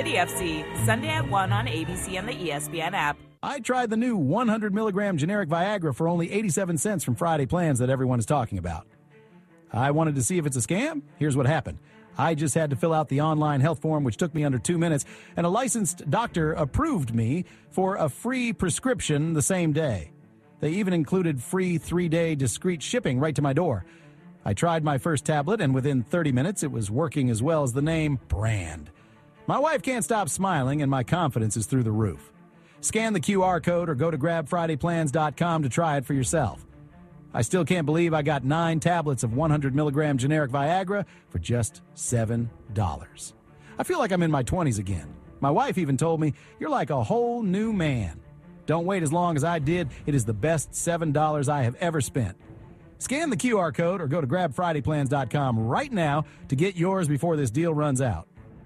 City FC, Sunday at 1 on ABC and the ESPN app. I tried the new 100 milligram generic Viagra for only 87 cents from Friday Plans that everyone is talking about. I wanted to see if it's a scam. Here's what happened. I just had to fill out the online health form, which took me under 2 minutes, and a licensed doctor approved me for a free prescription the same day. They even included free 3-day discreet shipping right to my door. I tried my first tablet, and within 30 minutes, it was working as well as the name brand. My wife can't stop smiling, and my confidence is through the roof. Scan the QR code or go to grabfridayplans.com to try it for yourself. I still can't believe I got 9 tablets of 100 milligram generic Viagra for just $7. I feel like I'm in my 20s again. My wife even told me, "You're like a whole new man." Don't wait as long as I did. It is the best $7 I have ever spent. Scan the QR code or go to grabfridayplans.com right now to get yours before this deal runs out.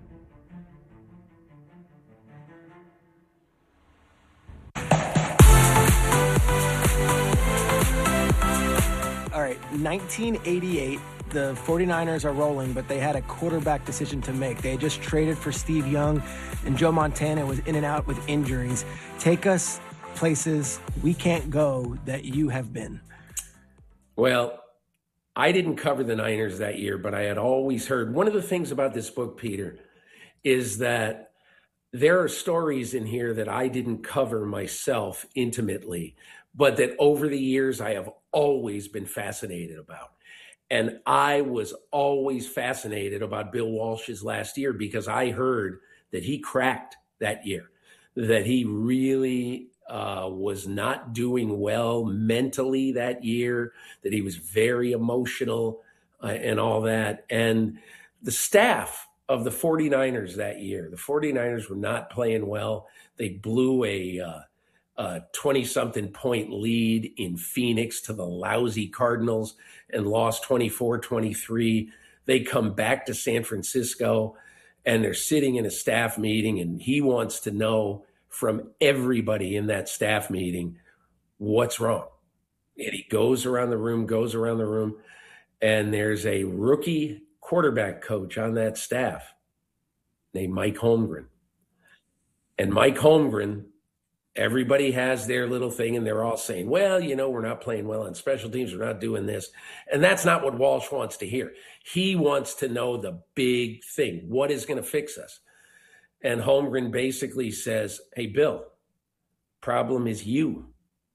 All right, 1988, the 49ers are rolling, but they had a quarterback decision to make. They had just traded for Steve Young, and Joe Montana was in and out with injuries. Take us places we can't go that you have been. Well, I didn't cover the Niners that year, but I had always heard. One of the things about this book, Peter, is that there are stories in here that I didn't cover myself intimately, but that over the years I have always been fascinated about. And I was always fascinated about Bill Walsh's last year because I heard that he cracked that year, that he really was not doing well mentally that year, that he was very emotional and all that. And the staff of the 49ers that year, the 49ers were not playing well. They blew a 20-something point lead in Phoenix to the lousy Cardinals and lost 24-23. They come back to San Francisco and they're sitting in a staff meeting, and he wants to know from everybody in that staff meeting what's wrong. And he goes around the room, and there's a rookie quarterback coach on that staff named Mike Holmgren. And Mike Holmgren, everybody has their little thing, and they're all saying, well, we're not playing well on special teams. We're not doing this. And that's not what Walsh wants to hear. He wants to know the big thing. What is going to fix us? And Holmgren basically says, hey, Bill, problem is you.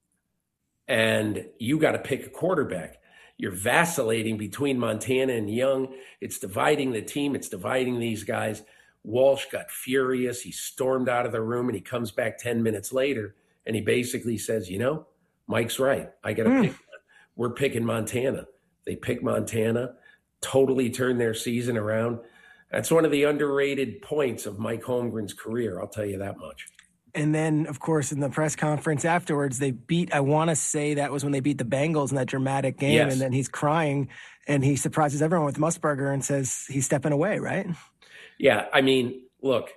And you got to pick a quarterback. You're vacillating between Montana and Young. It's dividing the team. It's dividing these guys. Walsh got furious. He stormed out of the room, and he comes back 10 minutes later, and he basically says, Mike's right. I got to pick one. We're picking Montana. They pick Montana, totally turn their season around. That's one of the underrated points of Mike Holmgren's career. I'll tell you that much. And then, of course, in the press conference afterwards, they beat, I want to say that was when they beat the Bengals in that dramatic game. Yes. And then he's crying, and he surprises everyone with Musburger and says he's stepping away, right? Yeah, look,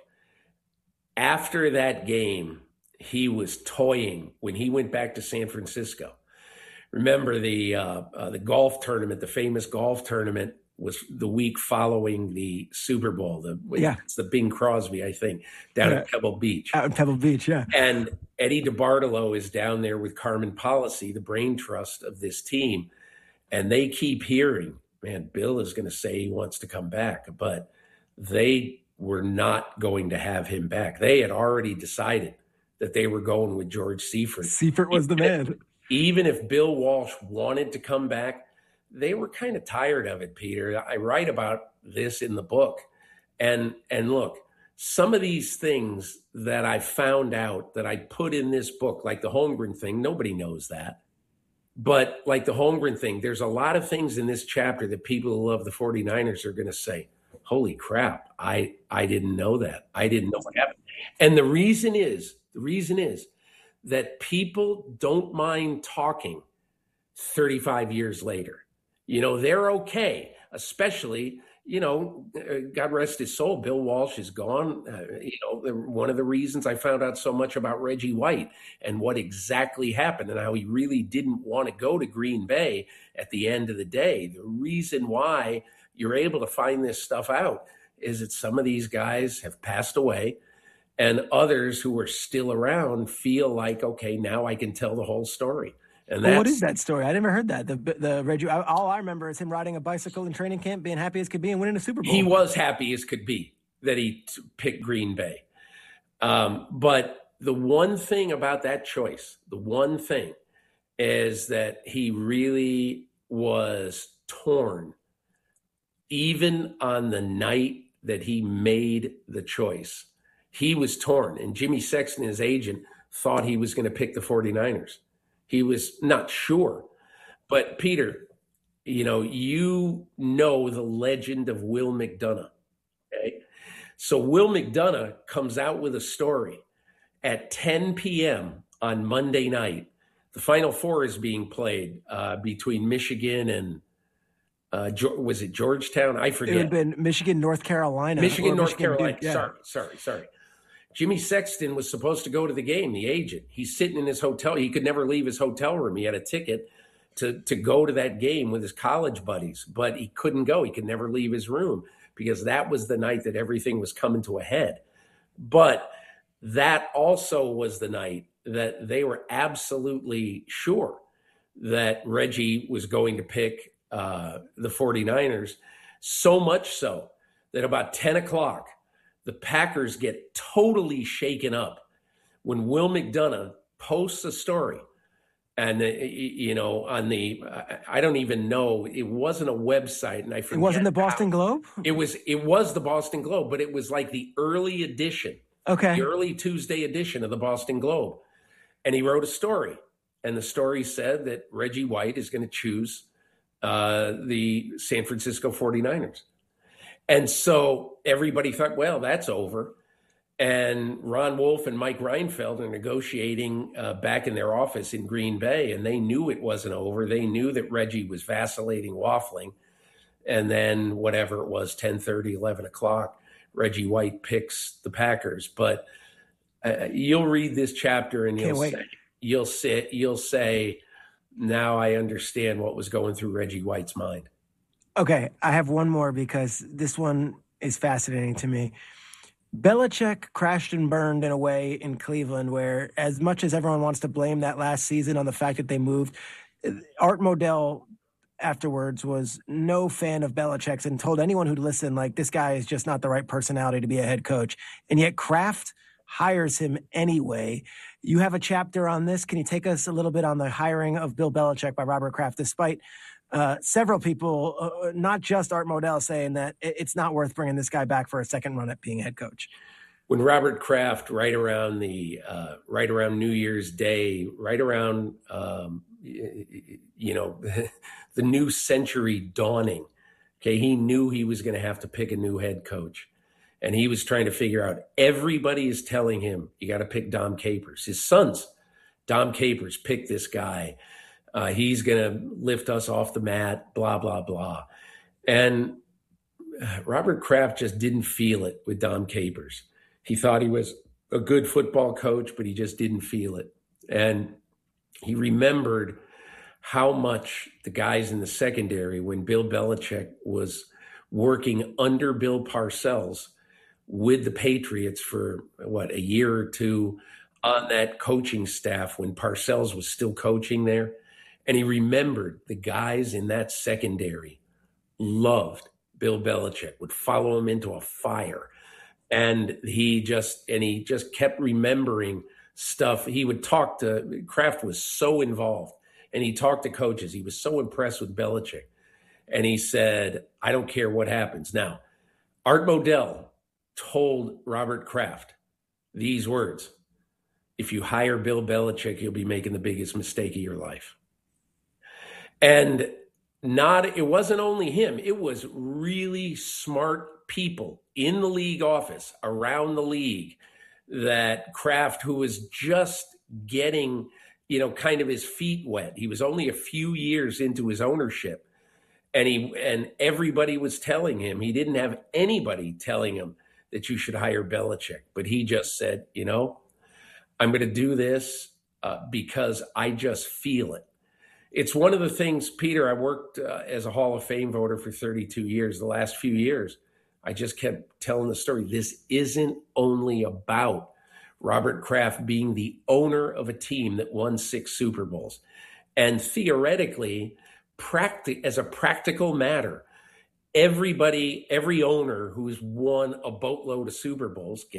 after that game, he was toying when he went back to San Francisco. Remember the golf tournament, the famous golf tournament was the week following the Super Bowl. It's the Bing Crosby, I think, down at Pebble Beach. Out in Pebble Beach, yeah. And Eddie DeBartolo is down there with Carmen Policy, the brain trust of this team. And they keep hearing, man, Bill is going to say he wants to come back. But they were not going to have him back. They had already decided that they were going with George Seifert. Seifert was the man. Even if Bill Walsh wanted to come back, they were kind of tired of it, Peter. I write about this in the book. And look, some of these things that I found out that I put in this book, like the Holmgren thing, nobody knows that. But like the Holmgren thing, there's a lot of things in this chapter that people who love the 49ers are going to say, holy crap, I didn't know that. I didn't know what happened. And the reason is that people don't mind talking 35 years later. They're okay, especially, God rest his soul, Bill Walsh is gone. One of the reasons I found out so much about Reggie White and what exactly happened and how he really didn't want to go to Green Bay at the end of the day. The reason why you're able to find this stuff out is that some of these guys have passed away, and others who are still around feel like, okay, now I can tell the whole story. And what is that story? I never heard that. The Reggie. All I remember is him riding a bicycle in training camp, being happy as could be, and winning a Super Bowl. He was happy as could be that he picked Green Bay. But the one thing about that choice, the one thing is that he really was torn, even on the night that he made the choice. He was torn, and Jimmy Sexton, his agent, thought he was going to pick the 49ers. He was not sure. But Peter, you know the legend of Will McDonough. Okay? So Will McDonough comes out with a story at 10 p.m. on Monday night. The Final Four is being played between Michigan and was it Georgetown? I forget. It would have been Michigan, North Carolina. North Carolina. Duke, yeah. Sorry. Jimmy Sexton was supposed to go to the game, the agent. He's sitting in his hotel. He could never leave his hotel room. He had a ticket to go to that game with his college buddies, but he couldn't go. He could never leave his room because that was the night that everything was coming to a head. But that also was the night that they were absolutely sure that Reggie was going to pick the 49ers, so much so that about 10 o'clock, the Packers get totally shaken up when Will McDonough posts a story. And, I don't even know, it wasn't a website. And I forget. It wasn't the Boston Globe? It was the Boston Globe, but it was like the early edition. Okay. The early Tuesday edition of the Boston Globe. And he wrote a story. And the story said that Reggie White is going to choose the San Francisco 49ers. And so everybody thought, well, that's over. And Ron Wolf and Mike Reinfeldt are negotiating back in their office in Green Bay, and they knew it wasn't over. They knew that Reggie was vacillating, waffling. And then whatever it was, 10:30, 11 o'clock, Reggie White picks the Packers. But you'll read this chapter and you'll say, now I understand what was going through Reggie White's mind. Okay, I have one more because this one is fascinating to me. Belichick crashed and burned in a way in Cleveland where, as much as everyone wants to blame that last season on the fact that they moved, Art Modell afterwards was no fan of Belichick's and told anyone who'd listen, like, this guy is just not the right personality to be a head coach. And yet Kraft hires him anyway. You have a chapter on this. Can you take us a little bit on the hiring of Bill Belichick by Robert Kraft, despite several people, not just Art Modell, saying that it's not worth bringing this guy back for a second run at being head coach? When Robert Kraft, right around New Year's Day, right around the new century dawning, okay, he knew he was going to have to pick a new head coach, and he was trying to figure out. Everybody is telling him you got to pick Dom Capers. His sons, Dom Capers, pick this guy. He's going to lift us off the mat, blah, blah, blah. And Robert Kraft just didn't feel it with Dom Capers. He thought he was a good football coach, but he just didn't feel it. And he remembered how much the guys in the secondary, when Bill Belichick was working under Bill Parcells with the Patriots for, a year or two on that coaching staff when Parcells was still coaching there. And he remembered the guys in that secondary loved Bill Belichick, would follow him into a fire. And he just kept remembering stuff. He would talk to, Kraft was so involved, and he talked to coaches. He was so impressed with Belichick. And he said, I don't care what happens. Now, Art Modell told Robert Kraft these words: if you hire Bill Belichick, you'll be making the biggest mistake of your life. And it wasn't only him. It was really smart people in the league office, around the league, that Kraft, who was just getting, kind of his feet wet. He was only a few years into his ownership. And everybody was telling him, he didn't have anybody telling him that you should hire Belichick. But he just said, I'm going to do this because I just feel it. It's one of the things, Peter, I worked as a Hall of Fame voter for 32 years. The last few years, I just kept telling the story. This isn't only about Robert Kraft being the owner of a team that won 6 Super Bowls. And theoretically, as a practical matter, every owner who's won a boatload of Super Bowls